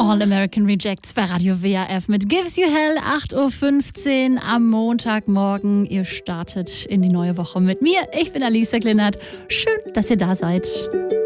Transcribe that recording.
All American Rejects bei Radio WRF mit Gives You Hell, 8.15 Uhr am Montagmorgen. Ihr startet in die neue Woche mit mir. Ich bin Alicia Klinert. Schön, dass ihr da seid.